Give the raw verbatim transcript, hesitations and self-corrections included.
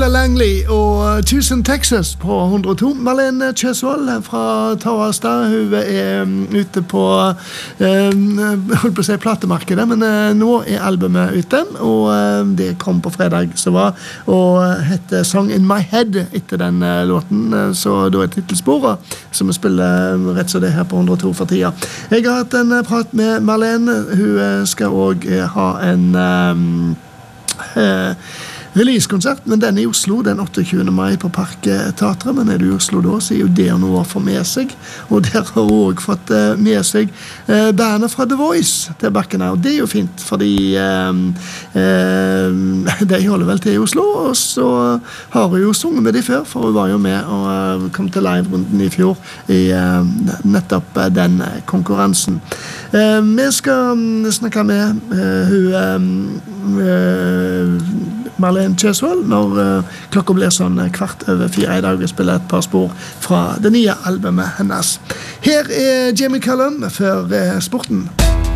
Sheila Langley og Tusen Texas på hundre og to. Marlene Kjøsvold fra Torastad, hun er ute på, eh, holdt på å si platemarkedet, men eh, nå er albumet ute, og eh, det kom på fredag som var, og heter Song in My Head etter den eh, låten, så da er titelsporet, som vi spiller rett så det her på hundre og to for tida. Jeg har hatt en prat med Marlene, hun skal også ha en eh, eh, releasekonsert, men den er i Oslo den åtteogtyvende mai på Parkteatret, men er du i Oslo da, så er jo det noe å få med seg, og der har hun også fått uh, med seg uh, bandet fra The Voice til bakken her, og det er jo fint, fordi uh, uh, de holder vel til i Oslo, og så har hun jo sunget med de før, for hun var jo med og uh, kom til live-runden i fjor i uh, nettopp uh, den konkurransen. Uh, vi skal um, snakke med uh, hun um, uh, Marlene Kjøsvold når uh, klokka blir sånn kvart over fire i dag og spiller et par spor fra det nye albumet hennes. Her er Jamie Cullum før uh, sporten.